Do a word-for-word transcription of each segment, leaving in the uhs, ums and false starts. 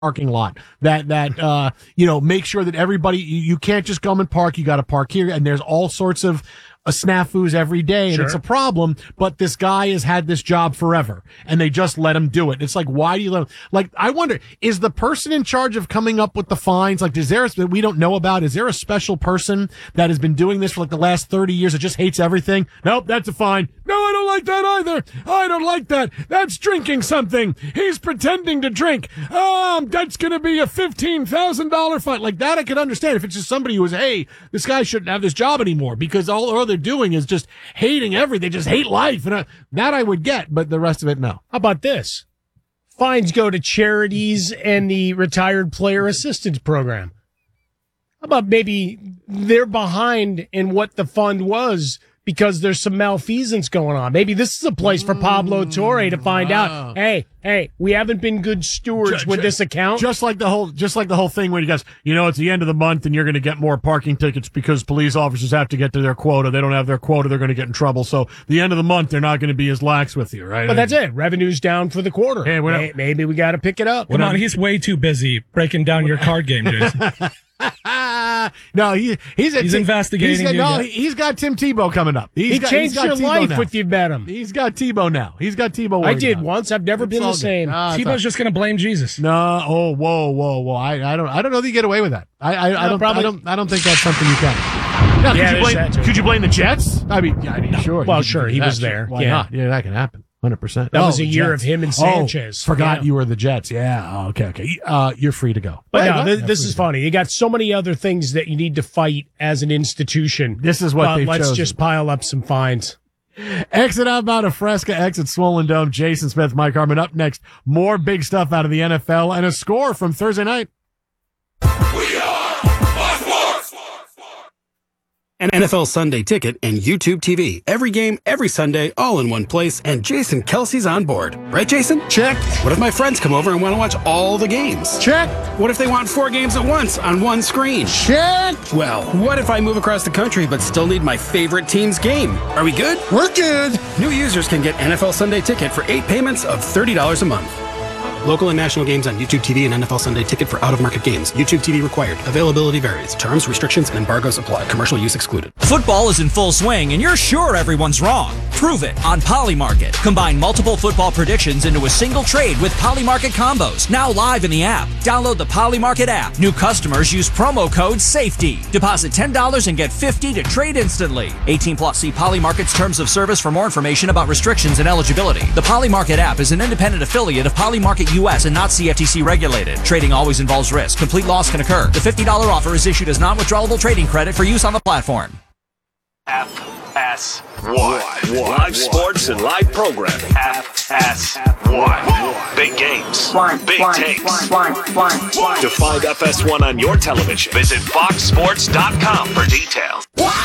parking lot that that uh you know make sure that everybody you, you can't just come and park, you got to park here, and there's all sorts of uh, snafus every day, and Sure. it's a problem. But this guy has had this job forever, and they just let him do it. It's like, why do you let him? Like, I wonder, is the person in charge of coming up with the fines, like, is there a, that we don't know about? Is there a special person that has been doing this for like the last thirty years that just hates everything? Nope, that's a fine. No, I don't like that either. I don't like that. That's drinking something. He's pretending to drink. Um, that's going to be a fifteen thousand dollars fine. Like that I could understand if it's just somebody who was, hey, this guy shouldn't have this job anymore, because all, all they're doing is just hating everything. They just hate life. And uh, that I would get, but the rest of it, no. How about this? Fines go to charities and the Retired Player Assistance Program. How about maybe they're behind in what the fund was because there's some malfeasance going on? Maybe this is a place for Pablo Torre to find wow. out, hey, hey, we haven't been good stewards Ju- with ju- this account. Just like the whole, just like the whole thing where you guys, you know, it's the end of the month and you're going to get more parking tickets because police officers have to get to their quota. They don't have their quota, they're going to get in trouble. So the end of the month, they're not going to be as lax with you, right? But that's it. Revenue's down for the quarter. Hey, we're not- May- maybe we got to pick it up. Come on, he's way too busy breaking down your card game, Jason. no, he he's a He's Tim- investigating He's got, you no, yet. he, he's got Tim Tebow coming up. He's He got, changed he's got your Tebow life now. with you bet him. He's got Tebow now. He's got Tebow. I worried did about. once. I've never It's been all the good. same. Ah, it's all- Tebow's just going to blame Jesus. No, oh, whoa, whoa, whoa! I, I don't, I don't know that you get away with that. I, I, I No, don't, probably- I don't, I don't think that's something you can. Now, Yeah, could, you there's that blame, too. could you blame the Jets? I mean, yeah, I mean, sure. Well, you could sure, do he that, was sure. there. Why Yeah. not? Yeah, that can happen. Hundred percent. That was a year of him and Sanchez. Oh, forgot Yeah. you were the Jets. Yeah. Oh, okay. Okay. Uh, you're free to go. But Hey, no, what? this, Yeah, this free is to go. funny. You got so many other things that you need to fight as an institution. This is what Uh, they've Let's chosen. just pile up some fines. Exit outbound of Fresca, exit Swollen Dome. Jason Smith, Mike Harmon. Up next, more big stuff out of the N F L and a score from Thursday night. We are Fox Sports. An N F L Sunday Ticket and YouTube T V. Every game, every Sunday, all in one place, and Jason Kelsey's on board. Right, Jason? Check. What if my friends come over and want to watch all the games? Check. What if they want four games at once on one screen? Check. Well, what if I move across the country but still need my favorite team's game? Are we good? We're good. New users can get N F L Sunday Ticket for eight payments of thirty dollars a month. Local and national games on YouTube T V and N F L Sunday Ticket for out-of-market games. YouTube T V required. Availability varies. Terms, restrictions, and embargoes apply. Commercial use excluded. Football is in full swing, and you're sure everyone's wrong. Prove it on Polymarket. Combine multiple football predictions into a single trade with Polymarket combos. Now live in the app. Download the Polymarket app. New customers use promo code SAFETY. Deposit ten dollars and get fifty dollars to trade instantly. eighteen plus. See Polymarket's terms of service for more information about restrictions and eligibility. The Polymarket app is an independent affiliate of Polymarket U S and not C F T C regulated. Trading always involves risk. Complete loss can occur. The fifty dollars offer is issued as non-withdrawable trading credit for use on the platform. F S one. Live sports and live programming. F S one. Big games. Big takes. To find F S one on your television, visit fox sports dot com for details.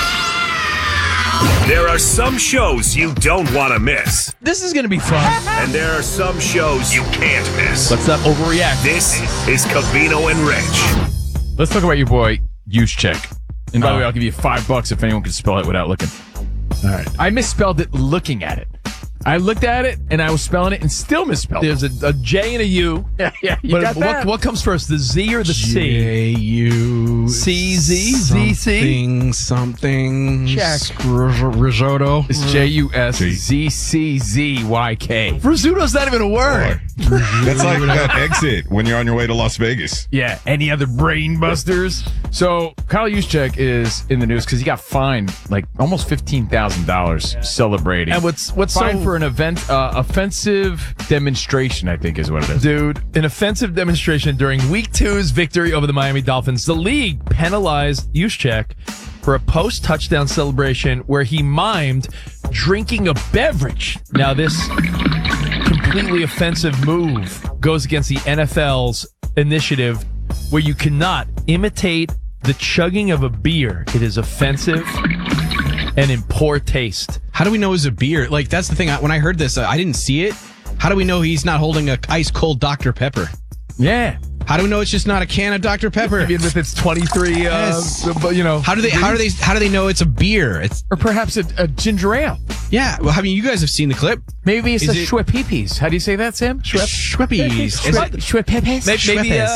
There are some shows you don't want to miss. This is going to be fun. And there are some shows you can't miss. Let's not overreact. This is Covino and Rich. Let's talk about your boy, Juszczyk. And by the way, I'll give you five bucks if anyone can spell it without looking. All right. I misspelled it looking at it. I looked at it, and I was spelling it and still misspelled There's it. a, a J and a U. Yeah, yeah, you But got what, that. what comes first, the Z or the C? J U C Z Z C? Something, something. Check. Ris- Risotto. It's J U S Z C Z Y K. Risotto's not even a word. That's like that exit when you're on your way to Las Vegas. Yeah, any other brain busters? So, Kyle Juszczyk is in the news because he got fined like almost fifteen thousand dollars celebrating. And what's what's fined so for an event, uh, offensive demonstration, I think is what it is. Dude, an offensive demonstration during week two's victory over the Miami Dolphins. The league penalized Juszczyk for a post-touchdown celebration where he mimed drinking a beverage. Now, this completely offensive move goes against the N F L's initiative where you cannot imitate the chugging of a beer. It is offensive and in poor taste. How do we know it's a beer? Like, that's the thing. I, when I heard this, uh, I didn't see it. How do we know he's not holding a ice cold Doctor Pepper? Yeah. How do we know it's just not a can of Doctor Pepper? Even if it's twenty-three, uh, Yes. you know. How do they? How do they? How do they know it's a beer? It's Or perhaps a, a ginger ale. Yeah, well, I mean, you guys have seen the clip. Maybe it's Is the it- Schweppes. How do you say that, Sam? Schwepp- Schweppes. Is it- Schweppes. Maybe, maybe uh,